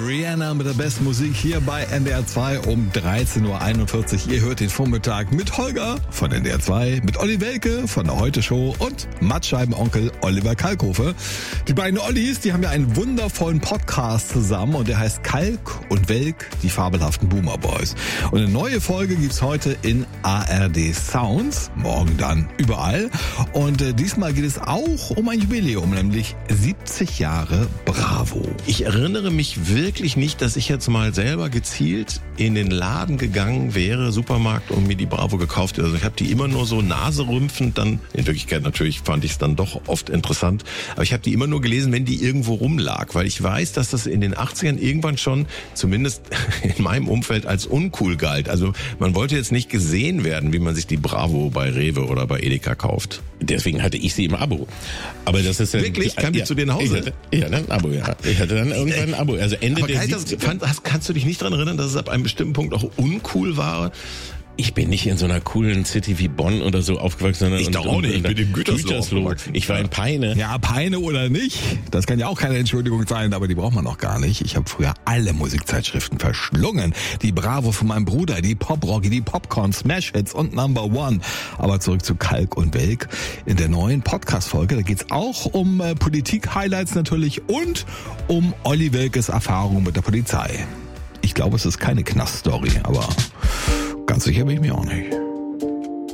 Rihanna mit der besten Musik hier bei NDR 2 um 13.41 Uhr. Ihr hört den Vormittag mit Holger von NDR 2, mit Olli Welke von der Heute Show und Mattscheibenonkel Oliver Kalkofe. Die beiden Ollis, die haben ja einen wundervollen Podcast zusammen und der heißt Kalk und Welk, die fabelhaften Boomer Boys. Und eine neue Folge gibt's heute in ARD Sounds, morgen dann überall. Und diesmal geht es auch um ein Jubiläum, nämlich 70 Jahre Bravo. Ich erinnere mich wirklich nicht, dass ich jetzt mal selber gezielt in den Laden gegangen wäre, Supermarkt, und mir die Bravo gekauft. Also ich habe die immer nur so naserümpfend dann, in Wirklichkeit natürlich fand ich es dann doch oft interessant, aber ich habe die immer nur gelesen, wenn die irgendwo rumlag, weil ich weiß, dass das in den 80ern irgendwann schon, zumindest in meinem Umfeld, als uncool galt. Also man wollte jetzt nicht gesehen werden, wie man sich die Bravo bei Rewe oder bei Edeka kauft. Deswegen hatte ich sie im Abo. Aber das ist ja... Wirklich? Kam die zu dir nach Hause? Ich hatte ein Abo, ja. Ich hatte dann irgendwann ein Abo. Also Ende der 70er. Kannst du dich nicht daran erinnern, dass es ab einem bestimmten Punkt auch uncool war? Ich bin nicht in so einer coolen City wie Bonn oder so aufgewachsen. Sondern ich doch auch nicht. Ich bin in Gütersloh. Ich war in Peine. Ja, Peine oder nicht. Das kann ja auch keine Entschuldigung sein, aber die braucht man noch gar nicht. Ich habe früher alle Musikzeitschriften verschlungen. Die Bravo von meinem Bruder, die Pop-Rocky, die Popcorn, Smash-Hits und Number One. Aber zurück zu Kalk und Welk. In der neuen Podcast-Folge, da geht's auch um Politik-Highlights natürlich und um Olli Welkes Erfahrungen mit der Polizei. Ich glaube, es ist keine Knast-Story, aber ganz sicher bin ich mir auch nicht.